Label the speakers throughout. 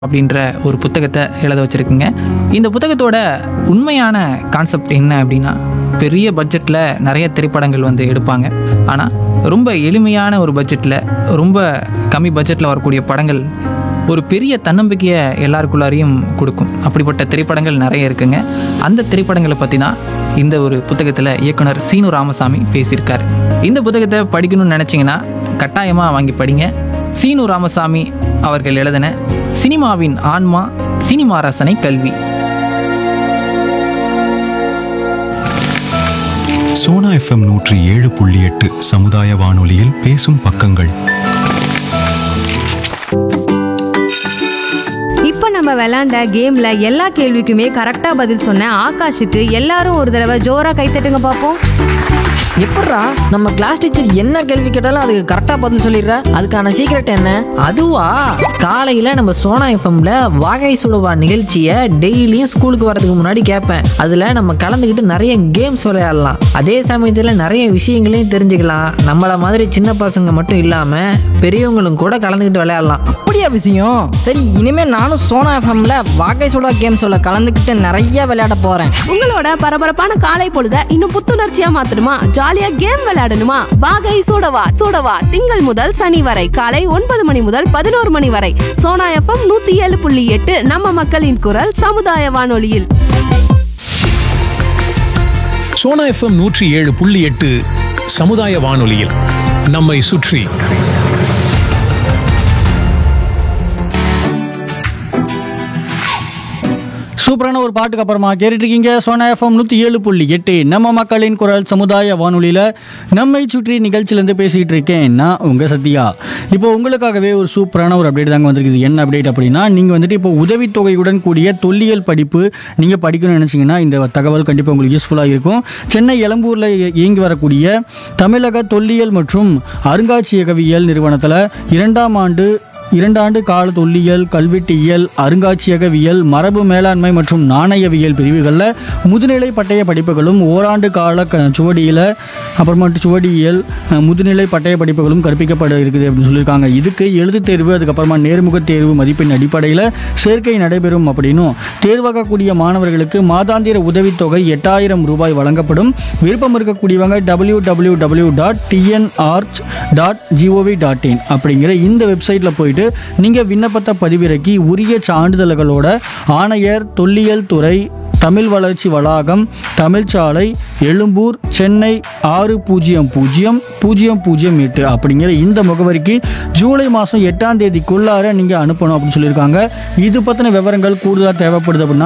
Speaker 1: அப்படின்ற ஒரு புத்தகத்தை எழுத வச்சுருக்குங்க. இந்த புத்தகத்தோட உண்மையான கான்செப்ட் என்ன அப்படின்னா, பெரிய பட்ஜெட்டில் நிறைய திரைப்படங்கள் வந்து எடுப்பாங்க. ஆனால் ரொம்ப எளிமையான ஒரு பட்ஜெட்டில், ரொம்ப கம்மி பட்ஜெட்டில் வரக்கூடிய படங்கள் ஒரு பெரிய தன்னம்பிக்கையை எல்லாருக்குள்ளாரையும் கொடுக்கும். அப்படிப்பட்ட திரைப்படங்கள் நிறைய இருக்குங்க. அந்த திரைப்படங்களை பற்றி தான் இந்த ஒரு புத்தகத்தில் இயக்குனர் சீனு ராமசாமி பேசியிருக்காரு. இந்த புத்தகத்தை படிக்கணும்னு நினச்சிங்கன்னா கட்டாயமாக வாங்கி படிங்க. சீனு ராமசாமி அவர்கள் எழுதின சினிமாவின் ஆன்மா, சினிமா ரசனை கல்வி.
Speaker 2: சோனா FM 107.8 சமுதாய வானொலியில் பேசும் பக்கங்கள்.
Speaker 3: இப்போ நம்ம விளையாண்ட கேம்ல எல்லா கேள்விக்குமே கரெக்டா பதில் சொன்ன ஆகாஷுக்கு எல்லாரும் ஒரு தடவை ஜோரா கைத்தட்டுங்க பார்ப்போம்.
Speaker 4: எப்பட்றா நம்ம கிளாஸ் டீச்சர் என்ன கேள்வி கேட்டாலும் அதுக்கு கரெக்டா பதில் சொல்லிடுற? அதுக்கான சீக்ரெட் என்ன? அதுவா, காலையில நம்ம சோனா எஃப்எம்ல வாகை சுடுவா நிகழ்ச்சியை டெய்லியும் ஸ்கூலுக்கு வரதுக்கு முன்னாடி கேட்பேன். அதுல நம்ம கலந்துக்கிட்டு நிறைய கேம்ஸ் விளையாடலாம். அதே சமயத்துல நிறைய விஷயங்களையும் தெரிஞ்சுக்கலாம். நம்மள மாதிரி சின்ன பசங்க மட்டும் இல்லாம பெரியவங்களும் கூட கலந்துக்கிட்டு விளையாடலாம்.
Speaker 5: அப்படியா விஷயம்? சரி, இனிமே நானும் சோனா எஃப்எம்ல வாகை சுடா கேம்ஸோட கலந்துக்கிட்டு நிறைய விளையாட போறேன்.
Speaker 6: உங்களோட பரபரப்பான காலை பொழுத இன்னும் புத்துணர்ச்சியா மாத்தணுமா? ஜாலியா கேம் விளையாடணுமா? வாகை சூடவா சூடவா திங்கள் முதல் சனி வரை காலை 9 மணி முதல் 11 மணி வரை சோனா எஃப்எம் 107.8 நம்ம மக்களின் குரல் சமுதாய வானொலியில்.
Speaker 7: சோனா FM 107.8 சமுதாய வானொலியில் நம்மை சுற்றி.
Speaker 8: சூப்பரான ஒரு பாட்டுக்கு அப்புறமா கேட்டுட்டு இருக்கீங்க சோனா FM 107.8 நம்ம மக்களின் குரல் சமுதாய வானொலியில் நம்மை சுற்றி நிகழ்ச்சியிலேருந்து பேசிகிட்டு இருக்கேன் நான் உங்கள் சத்யா. இப்போ உங்களுக்காகவே ஒரு சூப்பரான ஒரு அப்டேட் தாங்க வந்திருக்குது. என்ன அப்டேட் அப்படின்னா, நீங்கள் வந்துட்டு இப்போ உதவித்தொகையுடன் கூடிய தொல்லியல் படிப்பு நீங்கள் படிக்கணும்னு நினச்சிங்கன்னா இந்த தகவல் கண்டிப்பாக உங்களுக்கு யூஸ்ஃபுல்லாக இருக்கும். சென்னை எலம்பூரில் இயங்கி வரக்கூடிய தமிழக தொல்லியல் மற்றும் அருங்காட்சியகவியல் நிறுவனத்தில் 2 ஆண்டு கால தொல்லியல், கல்வெட்டியல், அருங்காட்சியகவியல், மரபு மேலாண்மை மற்றும் நாணயவியல் பிரிவுகளில் முதுநிலை பட்டய படிப்புகளும், ஓராண்டு கால சுவடியில் சுவடியியல் முதுநிலை பட்டய படிப்புகளும் கற்பிக்கப்பட இருக்குது அப்படின்னு சொல்லியிருக்காங்க. இதுக்கு எழுத்துத் தேர்வு, அதுக்கப்புறமா நேர்முகத் தேர்வு மதிப்பெண் அடிப்படையில் சேர்க்கை நடைபெறும் அப்படின்னும், தேர்வாகக்கூடிய மாணவர்களுக்கு மாதாந்திர உதவித்தொகை 8000 ரூபாய் வழங்கப்படும். விருப்பம் இருக்கக்கூடியவங்க www.tnarch.gov.in அப்படிங்கிற இந்த வெப்சைட்டில் போயிட்டு நீங்கள் விண்ணப்பத்தை பதிவிறக்கி உரிய சான்றிதழ்களோட ஆணையர், தொல்லியல் துறை, தமிழ் வளர்ச்சி வளாகம், தமிழ்ச்சாலை, எழும்பூர், சென்னை 600008 அப்படிங்கிற இந்த முகவரிக்கு ஜூலை மாதம் 8ஆம் தேதிக்குள்ளார நீங்கள் அனுப்பணும் அப்படின்னு சொல்லியிருக்காங்க. இது பற்றின விவரங்கள் கூடுதலாக தேவைப்படுது அப்படின்னா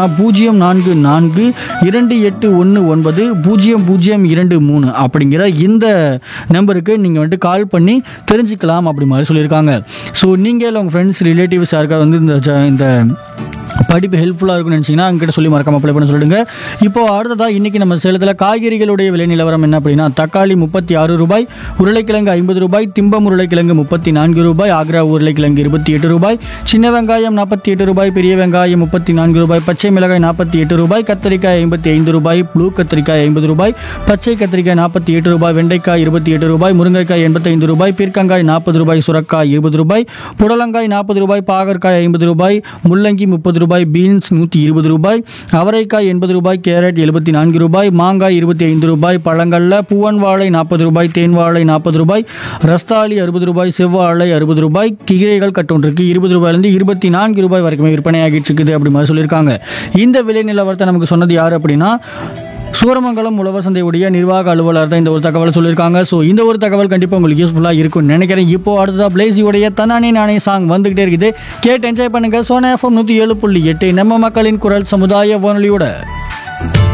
Speaker 8: 04428190023 அப்படிங்கிற இந்த நம்பருக்கு நீங்கள் வந்துட்டு கால் பண்ணி தெரிஞ்சுக்கலாம் அப்படி மாதிரி சொல்லியிருக்காங்க. ஸோ நீங்கள் உங்கள் ஃப்ரெண்ட்ஸ், ரிலேட்டிவ்ஸ் யாருக்காவது வந்து இந்த படிப்பு ஹெல்ப்ஃபுல்லாக இருக்குன்னு நினச்சிங்கன்னா அங்கிட்ட சொல்லி மறக்காம அப்ளை பண்ண சொல்லுங்கள். இப்போது அடுத்ததாக இன்றைக்கி நம்ம சேலத்தில் காய்கறிகளுடைய விலை நிலவரம் என்ன அப்படின்னா, தக்காளி 36 ரூபாய், உருளைக்கிழங்கு 50 ரூபாய், திம்பம் உருளைக்கிழங்கு 34 ரூபாய், ஆக்ரா உருளைக்கிழங்கு 28 ரூபாய், சின்ன வெங்காயம் 48 ரூபாய், பெரிய வெங்காயம் 34 ரூபாய், பச்சை மிளகாய் 48 ரூபாய், கத்திரிக்காய் 55 ரூபாய், ப்ளூ கத்திரிக்காய் 50 ரூபாய், பச்சை கத்திரிக்காய் 48 ரூபாய், வெண்டைக்காய் 28 ரூபாய், முருங்கைக்காய் 85 ரூபாய், பீர்க்கங்காய் 40 ரூபாய், சுரக்காய் 20 ரூபாய், புடலங்காய் 40 ரூபாய், பாகற்காய் 50 ரூபாய், முள்ளங்கி 30 ரூபாய், பீன்ஸ் 120 ரூபாய், அவரைக்காய் 80 ரூபாய், கேரட் 74 ரூபாய், மாங்காய் 25 ரூபாய், பழங்கள்ல பூவன் வாழை 40 ரூபாய், தேன் வாழை 40 ரூபாய், ரஸ்தாளி 60 ரூபாய், செவ்வாழை 60 ரூபாய், கீரைகள் கட்டொன்றுக்கு 20 ரூபாயிலிருந்து 24 ரூபாய் வரைக்குமே விற்பனையாகிட்டு இருக்குது அப்படி மாதிரி சொல்லியிருக்காங்க. இந்த விலை நிலவரத்தை நமக்கு சொன்னது யார் அப்படின்னா, சூரமங்கலம் உழவர் சந்தையுடைய நிர்வாக அலுவலர் தான் இந்த ஒரு தகவல் சொல்லியிருக்காங்க. ஸோ இந்த ஒரு தகவல் கண்டிப்பாக உங்களுக்கு யூஸ்ஃபுல்லாக இருக்கும்னு நினைக்கிறேன். இப்போ அடுத்ததாக பிளேஸியோடைய தன்னானே நானே சாங் வந்துகிட்டே இருக்குது. கேட்டு என்ஜாய் பண்ணுங்கள். சோனா FM 107.8 நம்ம மக்களின் குரல் சமுதாய வானொலியோட.